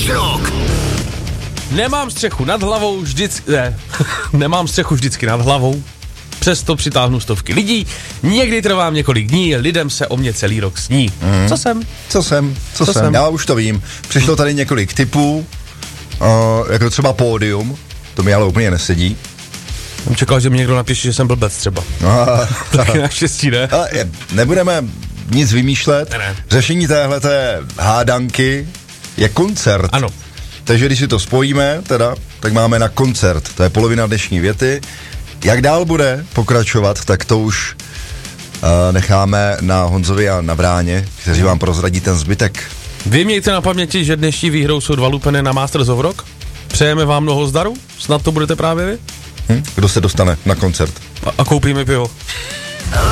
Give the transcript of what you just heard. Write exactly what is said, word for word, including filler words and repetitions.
Náš rok. Nemám střechu nad hlavou vždycky, ne, nemám střechu vždycky nad hlavou, přesto přitáhnu stovky lidí, někdy trvám několik dní, lidem se o mě celý rok sní. Mm. Co jsem? Co jsem? Co, Co jsem? jsem? Já už to vím. Přišlo tady několik typů, uh, jako třeba pódium, to mi ale úplně nesedí. Jsem čekal, že mi někdo napíše, že jsem blbec třeba. No, Taky naštěstí, ne? ale je, nebudeme nic vymýšlet. Ne, ne. Řešení téhleté hádanky je koncert. Ano. Takže když si to spojíme, teda, tak máme na koncert. To je polovina dnešní věty. Jak dál bude pokračovat, tak to už uh, necháme na Honzovi a na Bráně, kteří vám prozradí ten zbytek. Vy mějte na paměti, že dnešní výhrou jsou dva lupeny na Masters of Rock. Přejeme vám mnoho zdaru, snad to budete právě vy. Hm? Kdo se dostane na koncert? A, a koupíme pivo.